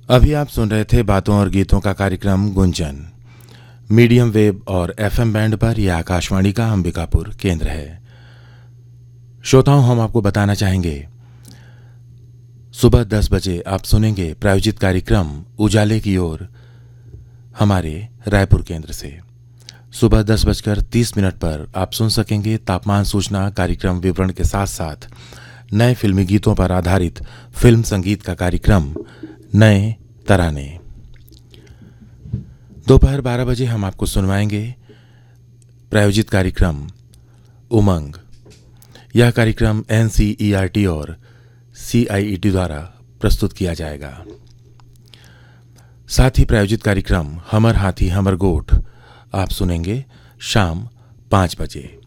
अभी आप सुन रहे थे बातों और गीतों का कार्यक्रम गुंजन। मीडियम वेव और एफएम बैंड पर यह आकाशवाणी का अंबिकापुर केंद्र है। श्रोताओं, हम आपको बताना चाहेंगे सुबह 10 बजे आप सुनेंगे प्रायोजित कार्यक्रम उजाले की ओर हमारे रायपुर केंद्र से। सुबह 10:30 पर आप सुन सकेंगे तापमान सूचना कार्यक्रम विवरण के साथ साथ नए फिल्मी गीतों पर आधारित फिल्म संगीत का कार्यक्रम नए तराने। दोपहर 12 बजे हम आपको सुनवाएंगे प्रायोजित कार्यक्रम उमंग। यह कार्यक्रम NCERT और CIET द्वारा प्रस्तुत किया जाएगा। साथ ही प्रायोजित कार्यक्रम हमर हाथी हमर गोठ आप सुनेंगे शाम 5 बजे।